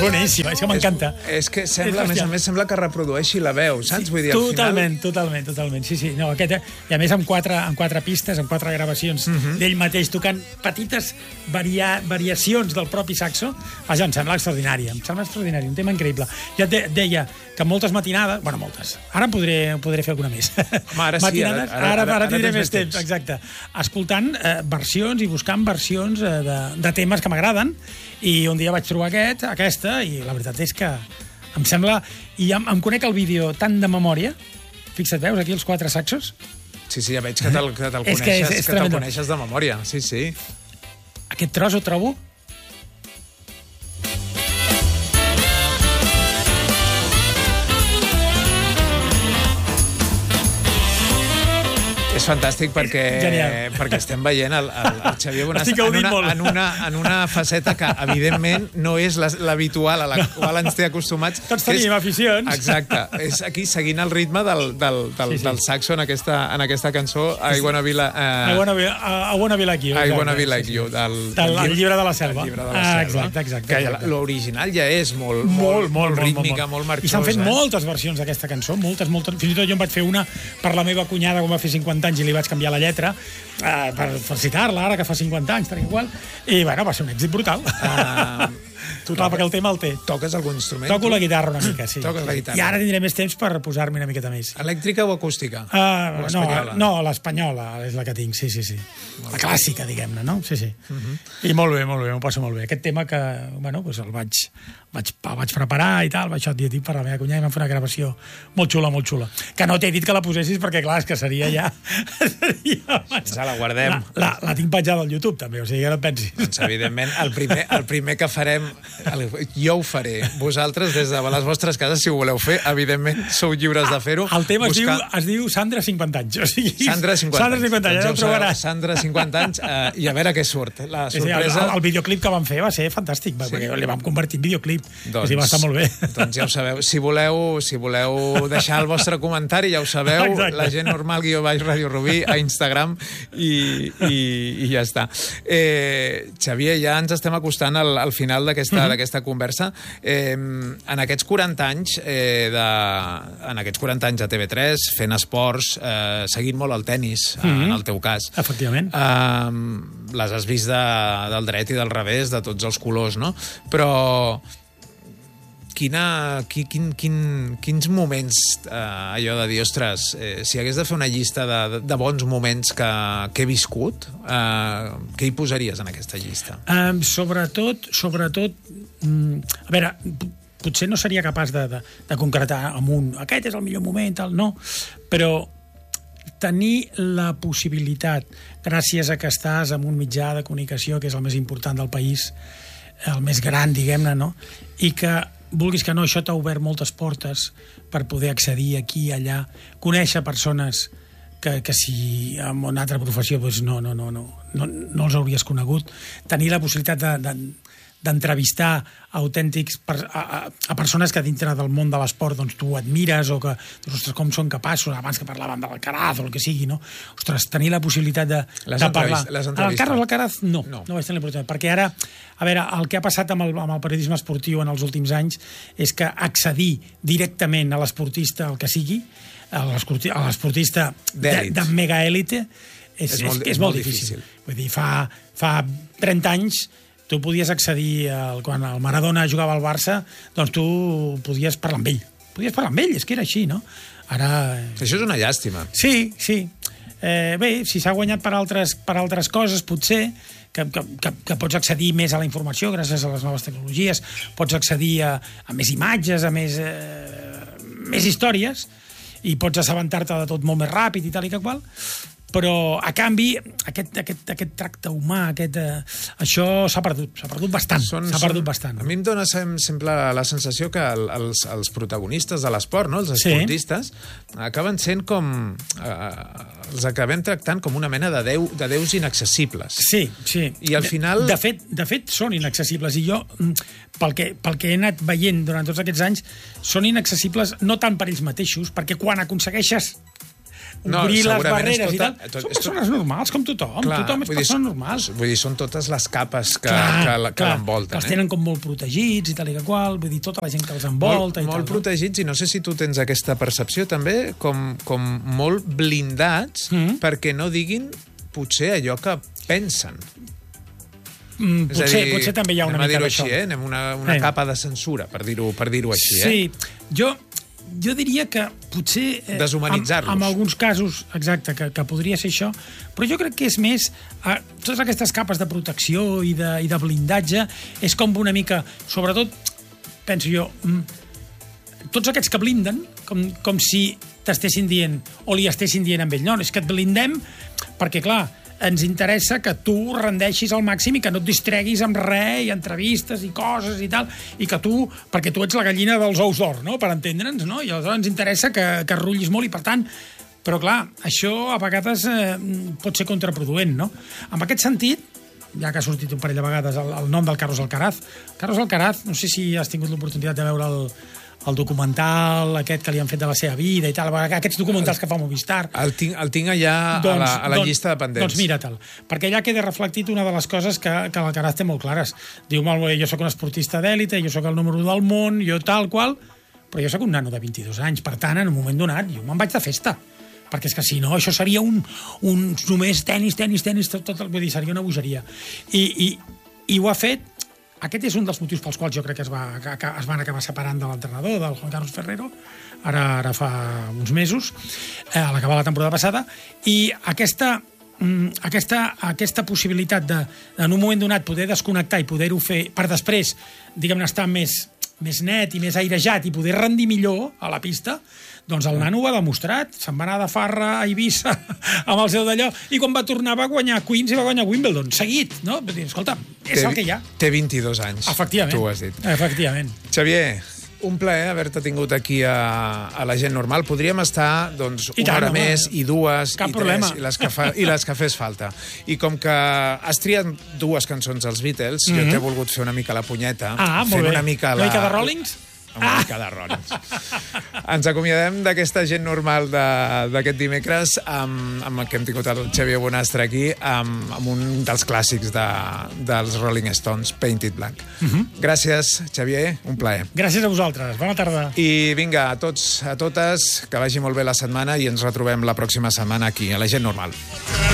boníssima, és que m'encanta. És que sembla, a més a més, sembla que reprodueixi la veu, saps? Vull dir, al final... Totalment. Sí. No, aquest, i a més amb quatre pistes, amb 4 gravacions d'ell mateix tocant petites variacions del propi saxo. Vaja, em sembla extraordinari, un tema increïble. Ja et deia que moltes matinades... Bueno, moltes. Ara podré fer alguna més. Home, ara sí, ara tindré més temps. Exacte. Escoltant versions i buscant versions de temes que m'agraden, i un dia vaig trobar aquesta, i la veritat és que em sembla... I em conec el vídeo tan de memòria. Fixa't, veus aquí els 4 saxos? Sí, ja veig que te'l coneixes de memòria. Sí. Aquest tros ho trobo... És fantàstic perquè estem veient el Xavier Bonassa en una faceta que, evidentment, no és l'habitual a la qual ens té acostumats. Tots tenim aficions. Exacte. És aquí, seguint el ritme del saxo en aquesta cançó, I Wanna Be Like You. I Wanna Be Like You. El llibre de la selva. Exacte. Que l'original ja és molt rítmica, molt marxosa. I s'han fet moltes versions d'aquesta cançó, moltes. Fins i tot jo em vaig fer una per la meva cunyada quan va fer 50 anys i li vaig canviar la lletra per felicitar-la, ara que fa 50 anys, tal igual. I, bueno, va ser un èxit brutal. Clar, perquè el tema el té. Toques algun instrument? Toco la guitarra una mica, sí. Toques la guitarra. I ara tindré més temps per posar-me una miqueta més. Elèctrica o acústica? No, l'espanyola és la que tinc, sí. La clàssica, diguem-ne, no? Sí. I molt bé, m'ho passo molt bé. Aquest tema que, bueno, doncs el vaig preparar i tal, vaig dir per la meva cunyada i vam fer una gravació molt xula. Que no t'he dit que la posessis perquè, clar, és que seria ja... Ja la guardem. La tinc penjada al YouTube, també, o sigui, que no et pensis. Doncs, evidentment, el primer que farem, jo ho faré. Vosaltres, des de les vostres cases, si ho voleu fer, evidentment, sou lliures de fer-ho. El tema es diu Sandra 50 anys. O sigui, Sandra 50 anys. Ja ho trobaràs. Sandra 50 anys, i a veure què surt. La sorpresa... El videoclip que vam fer va ser fantàstic, perquè li vam convertir en videoclip. Doncs va estar molt bé. Doncs ja ho sabeu. Si voleu deixar el vostre comentari, ja ho sabeu. Exacte. La gent normal, _Radio Rubí, a Instagram, i ja està. Xavier, ja ens estem acostant al final d'aquesta conversa. En aquests 40 anys a TV3, fent esports, seguint molt el tennis, en el teu cas. Efectivament. Les has vist del dret i del revés, de tots els colors, no? Però quins moments, allò de dir, ostres, si hagués de fer una llista de bons moments que he viscut, què hi posaries en aquesta llista? Sobretot, a veure, potser no seria capaç de concretar amb un, aquest és el millor moment, tal, no, però tenir la possibilitat, gràcies a que estàs en un mitjà de comunicació que és el més important del país, el més gran, diguem-ne, no? I que vulguis que no, això t'ha obert moltes portes per poder accedir aquí, allà, conèixer persones que si en una altra professió doncs no els hauries conegut, tenir la possibilitat d'entrevistar autèntics a persones que dintre del món de l'esport doncs tu admires o que, ostres, com són capaços, abans que parlàvem de l'Alcaraz o el que sigui, no? Ostres, tenir la possibilitat de parlar. El Carlos Alcaraz no vaig tenir l'oportunitat, perquè ara, a veure, el que ha passat amb el periodisme esportiu en els últims anys és que accedir directament a l'esportista, el que sigui, a l'esportista de megaèlite és molt difícil. Vull dir, fa 30 anys tu podies accedir, quan el Maradona jugava al Barça, doncs tu podies parlar amb ell. És que era així, no? Ara... Això és una llàstima. Sí. Bé, si s'ha guanyat per altres coses, potser, que pots accedir més a la informació gràcies a les noves tecnologies, pots accedir a més imatges, a més històries, i pots assabentar-te de tot molt més ràpid i tal i que qual, però a canvi aquest tracte humà, això s'ha perdut bastant. A mi em dóna sempre la sensació que els protagonistes de l'esport, no? Els esportistes, acaben sent com... els acabem tractant com una mena de déus inaccessibles. Sí. I al final... De fet, són inaccessibles. I jo, pel que he anat veient durant tots aquests anys, són inaccessibles no tant per ells mateixos, perquè quan aconsegueixes obrir les barreres i tal. Són persones normals, com tothom. Tothom és persona normal. Vull dir, són totes les capes que l'envolten. Els tenen com molt protegits i tal i que qual, vull dir, tota la gent que els envolta i tal. Molt protegits, i no sé si tu tens aquesta percepció també, com molt blindats perquè no diguin potser allò que pensen. Potser també hi ha una mica d'això. Anem una capa de censura, per dir-ho així. Sí, jo diria que potser... Deshumanitzar-los. En alguns casos, exacte, que podria ser això, però jo crec que és més... Totes aquestes capes de protecció i de blindatge és com una mica... Sobretot, penso jo, tots aquests que blinden, com si t'estessin dient, o li estessin dient amb ell, no, és que et blindem perquè, clar, ens interessa que tu rendeixis al màxim i que no et distreguis amb res i entrevistes i coses i tal, i que tu, perquè tu ets la gallina dels ous d'or, no?, per entendre'ns, no? I aleshores ens interessa que rullis molt i, per tant, però clar, això a vegades pot ser contraproduent, no? En aquest sentit, ja que ha sortit un parell de vegades el nom del Carlos Alcaraz. Carlos Alcaraz, no sé si has tingut l'oportunitat de veure el documental aquest que li han fet de la seva vida i tal, aquests documentals que fa Movistar. El tinc allà a la llista de pendents. Doncs mira-te'l, perquè allà queda reflectit una de les coses que l'Alcaraz té molt clares. Diu, molt bé, jo sóc un esportista d'èlite, jo sóc el número 1 del món, jo tal qual, però jo sóc un nano de 22 anys, per tant, en un moment donat, jo me'n vaig de festa, perquè és que si no, això seria un només tenis, tot, vull dir, seria una bogeria. I ho ha fet. Aquest és un dels motius pels quals jo crec que es van acabar separant de l'entrenador, del Juan Carlos Ferrero, ara fa uns mesos, a l'acabar la temporada passada, i aquesta possibilitat de, en un moment donat, poder desconnectar i poder-ho fer per després, diguem-ne, estar més net i més airejat i poder rendir millor a la pista, doncs el nano ho ha demostrat. Se'n va anar de farra a Eivissa amb el seu d'allò, i quan va tornar va guanyar Queens i va guanyar Wimbledon, seguit, no? Vull dir, escolta, és el que hi ha. Té 22 anys. Efectivament. Tu ho has dit. Efectivament. Xavier, un plaer haver-te tingut aquí a la Gent Normal. Podríem estar, doncs, una hora més, i dues, i tres, i les que fes falta. I com que has triat dues cançons dels Beatles, jo t'he volgut fer una mica la punyeta. Molt bé. Una mica de Rollings? Una mica de Rollins. Ens acomiadem d'aquesta Gent Normal d'aquest dimecres amb el que hem tingut el Xavier Bonastre aquí, amb un dels clàssics dels Rolling Stones, Painted Black. Gràcies, Xavier, un plaer. Gràcies a vosaltres, bona tarda. I vinga, a tots, a totes, que vagi molt bé la setmana i ens retrobem la pròxima setmana aquí, a la Gent Normal.